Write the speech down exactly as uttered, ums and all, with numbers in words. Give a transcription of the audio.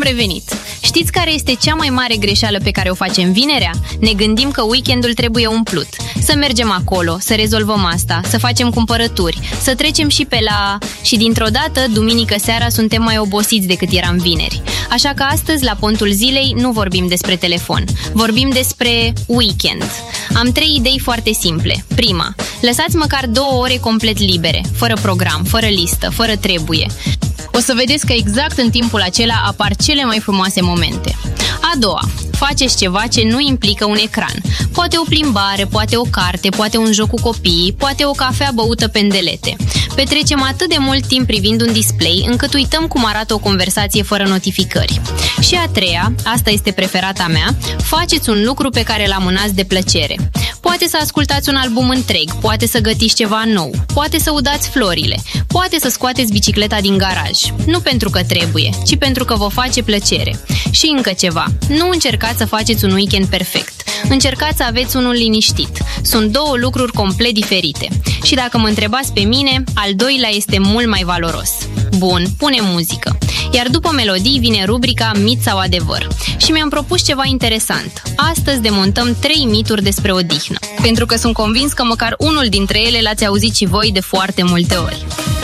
revenit! Știți care este cea mai mare greșeală pe care o facem vinerea? Ne gândim că weekendul trebuie umplut. Să mergem acolo, să rezolvăm asta, să facem cumpărături, să trecem și pe la... Și dintr-o dată, duminică seara, suntem mai obosiți decât eram vineri. Așa că astăzi, la Pontul Zilei, nu vorbim despre telefon. Vorbim despre weekend. Am trei idei foarte simple. Prima, lăsați măcar două ore complet libere, fără program, fără listă, fără trebuie. O să vedeți că exact în timpul acela apar cele mai frumoase momente. A doua, faceți ceva ce nu implică un ecran. Poate o plimbare, poate o carte, poate un joc cu copiii, poate o cafea băută pe îndelete. Petrecem atât de mult timp privind un display încât uităm cum arată o conversație fără notificări. Și a treia, asta este preferata mea, faceți un lucru pe care îl amânați de plăcere. Poate să ascultați un album întreg, poate să gătiți ceva nou, poate să udați florile, poate să scoateți bicicleta din garaj. Nu pentru că trebuie, ci pentru că vă face plăcere. Și încă ceva, nu încercați să faceți un weekend perfect. Încercați să aveți unul liniștit. Sunt două lucruri complet diferite. Și dacă mă întrebați pe mine, al doilea este mult mai valoros. Bun, pune muzică. Iar după melodii vine rubrica Mit sau adevăr. Și mi-am propus ceva interesant. Astăzi demontăm trei mituri despre odihnă. Pentru că sunt convins că măcar unul dintre ele l-ați auzit și voi de foarte multe ori.